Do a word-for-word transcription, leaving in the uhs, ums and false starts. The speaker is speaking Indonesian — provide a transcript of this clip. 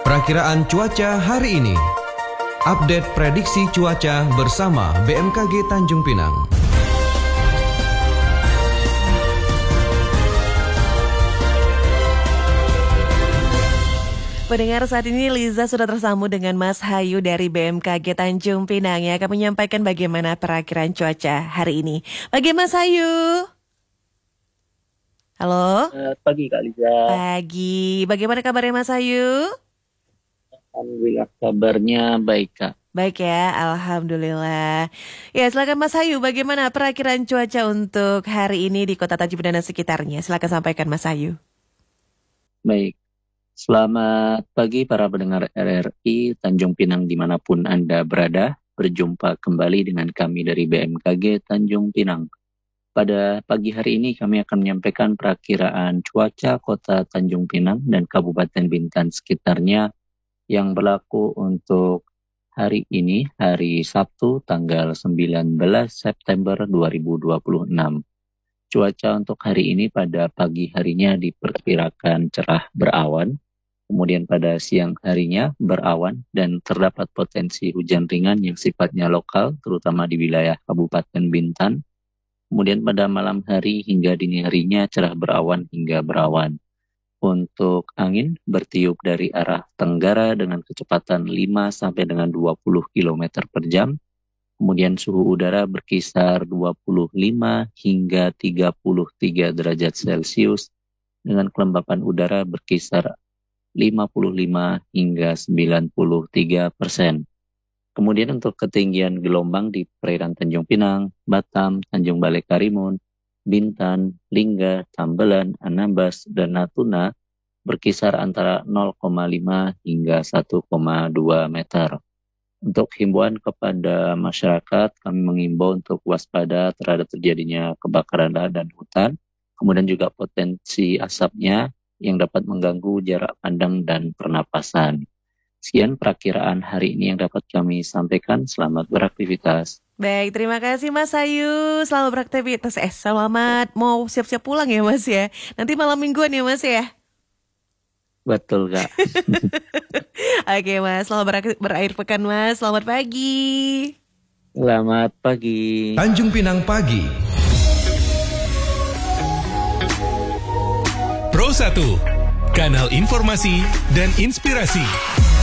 Perakiraan cuaca hari ini. Update prediksi cuaca bersama B M K G Tanjung Pinang. Pendengar, saat ini Liza sudah tersambung dengan Mas Hayu dari B M K G Tanjung Pinang yang akan menyampaikan bagaimana perakiraan cuaca hari ini. Pagi Mas Hayu. Halo. Uh, pagi Kak Liza. Pagi. Bagaimana kabarnya Mas Hayu? Alhamdulillah kabarnya baik Kak. Baik ya, Alhamdulillah. Ya, silakan Mas Hayu, bagaimana perakiraan cuaca untuk hari ini di Kota Tanjung Pinang dan sekitarnya? Silakan sampaikan Mas Hayu. Baik. Selamat pagi para pendengar R R I Tanjung Pinang dimanapun Anda berada. Berjumpa kembali dengan kami dari B M K G Tanjung Pinang. Pada pagi hari ini kami akan menyampaikan perakiraan cuaca Kota Tanjung Pinang dan Kabupaten Bintan sekitarnya yang berlaku untuk hari ini, hari Sabtu tanggal sembilan belas September dua ribu dua puluh enam. Cuaca untuk hari ini pada pagi harinya diperkirakan cerah berawan. Kemudian pada siang harinya berawan dan terdapat potensi hujan ringan yang sifatnya lokal, terutama di wilayah Kabupaten Bintan. Kemudian pada malam hari hingga dini harinya cerah berawan hingga berawan. Untuk angin bertiup dari arah tenggara dengan kecepatan lima sampai dengan dua puluh kilometer per jam. Kemudian suhu udara berkisar dua puluh lima hingga tiga puluh tiga derajat Celcius dengan kelembapan udara berkisar lima puluh lima hingga sembilan puluh tiga persen. Kemudian untuk ketinggian gelombang di perairan Tanjung Pinang, Batam, Tanjung Balai Karimun, Bintan, Lingga, Tambelan, Anambas, dan Natuna berkisar antara nol koma lima hingga satu koma dua meter. Untuk himbauan kepada masyarakat, kami mengimbau untuk waspada terhadap terjadinya kebakaran lahan dan hutan, kemudian juga potensi asapnya yang dapat mengganggu jarak pandang dan pernapasan. Sekian perakiraan hari ini yang dapat kami sampaikan. Selamat beraktivitas. Baik, terima kasih Mas Hayu. Selamat beraktivitas. Eh, selamat mau siap-siap pulang ya Mas ya. Nanti malam mingguan ya Mas ya. Betul Kak. Oke Mas, selamat ber- berakhir pekan Mas. Selamat pagi. Selamat pagi. Tanjung Pinang Pagi. Pro satu, kanal informasi dan inspirasi.